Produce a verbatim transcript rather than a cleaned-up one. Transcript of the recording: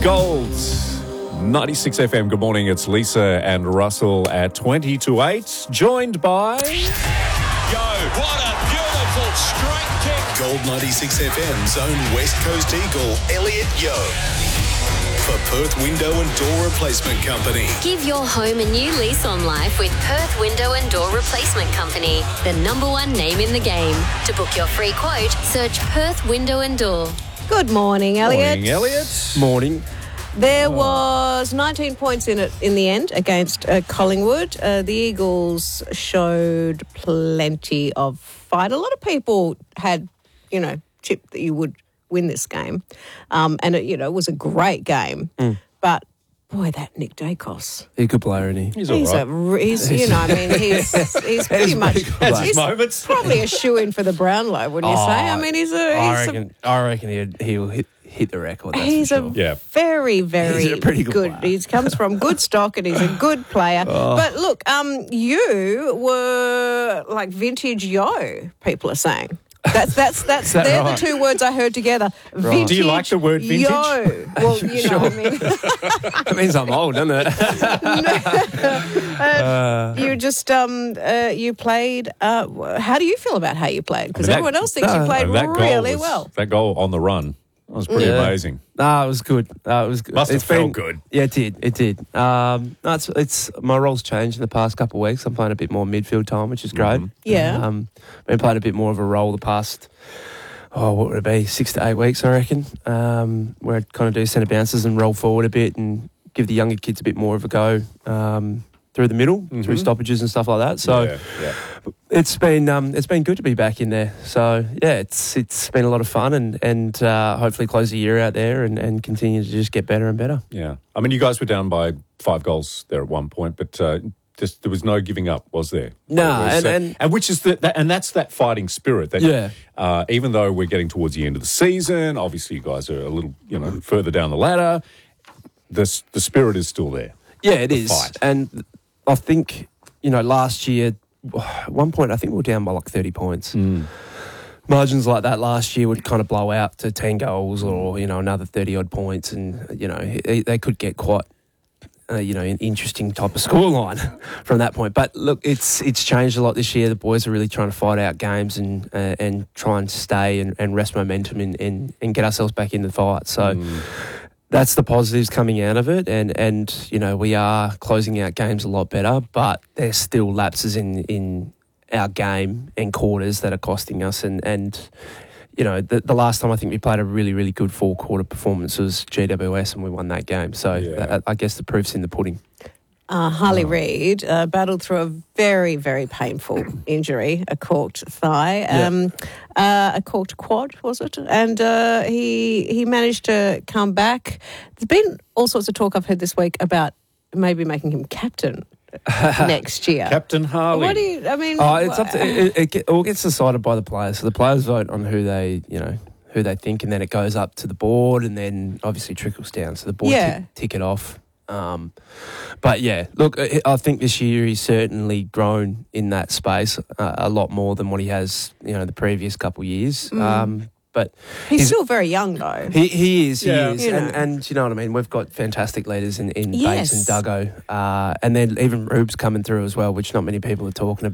Gold, ninety-six F M. Good morning. It's Lisa and Russell at twenty to eight. Joined by... Yo, what a beautiful straight kick. Gold ninety-six F M's own West Coast Eagle, Elliot Yo. For Perth Window and Door Replacement Company. Give your home a new lease on life with Perth Window and Door Replacement Company, the number one name in the game. To book your free quote, search Perth Window and Door. Good morning, Elliot. Morning, Elliot. Morning. There was nineteen points in it in the end against uh, Collingwood. Uh, the Eagles showed plenty of fight. A lot of people had, you know, tipped that you would win this game. Um, and, it, you know, it was a great game. Mm. But, boy, that Nick Dacos. He's a good player, isn't he? He's all He's, right. a, he's you know, I mean, he's he's pretty much... Has his He's moments. probably a shoe-in for the Brownlow, wouldn't you Oh, say? I mean, he's a... I He's reckon, I reckon he'd, he'll hit, hit the record, that's He's for a sure. Yeah. very, very He's a pretty good player. He comes from good stock and he's a good player. Oh. But look, um, you were like vintage yo, people are saying. That's that's that's that they're right? the two words I heard together. Vintage Do you like the word vintage? Yo. Well, you know, I mean, That means I'm old, doesn't it? uh, you just um uh, you played. Uh, how do you feel about how you played? Because I mean, that- everyone else thinks you no, played And that goal really was- well. That goal on the run, that was pretty Yeah. amazing. No, it was good. Uh, it was good. Must have It's felt been- good. Yeah, it did. It did. Um, no, it's, it's my role's changed in the past couple of weeks. I'm playing a bit more midfield time, which is great. Yeah. Um, been playing a bit more of a role the past. Oh, what would it be? Six to eight weeks, I reckon. Um, where I kind of do centre bounces and roll forward a bit and give the younger kids a bit more of a go um, through the middle, Mm-hmm. through stoppages and stuff like that. So yeah, yeah. it's been um, it's been good to be back in there. So yeah, it's it's been a lot of fun and and uh, hopefully close the year out there and, and continue to just get better and better. Yeah. I mean, you guys were down by five goals there at one point, but uh, just there was no giving up, was there? No, It was, and- uh, and- and which is the that, and that's that fighting spirit. That, Yeah. Uh, even though we're getting towards the end of the season, obviously you guys are a little, you know, further down the ladder. The s- the spirit is still there. Yeah, it The is. fight. And I think, you know, last year, at one point, I think we were down by like thirty points. Margins like that last year would kind of blow out to ten goals or, you know, another thirty-odd points. And, you know, they, they could get quite, uh, you know, an interesting type of scoreline from that point. But, look, it's it's changed a lot this year. The boys are really trying to fight out games and uh, and try and stay and, and rest momentum and, and, and get ourselves back in the fight. So... That's the positives coming out of it, and, and you know we are closing out games a lot better, but there's still lapses in, in our game and quarters that are costing us. And, and you know the, the last time I think we played a really really good four quarter performance was G W S, and we won that game. So Yeah. I, I guess the proof's in the pudding. Uh, Harley Reid uh, battled through a very, very painful injury, a corked thigh, um, uh, a corked quad, was it? And uh, he he managed to come back. There's been all sorts of talk I've heard this week about maybe making him captain next year. Captain Harley. What do you? I mean, Oh, it's up to it, it, it all gets decided by the players. So the players vote on who they you know who they think, and then it goes up to the board, and then obviously trickles down. So the board Yeah. tick, tick it off. Um, but yeah, look, I I think this year he's certainly grown in that space uh, a lot more than what he has, you know, the previous couple of years. Um, but he's, he's- still very young though. he he is, he Yeah. is, You and, know. and you know what I mean. We've got fantastic leaders in, in Yes. Bates and Duggo, uh, and then even Rubes coming through as well, which not many people are talking about.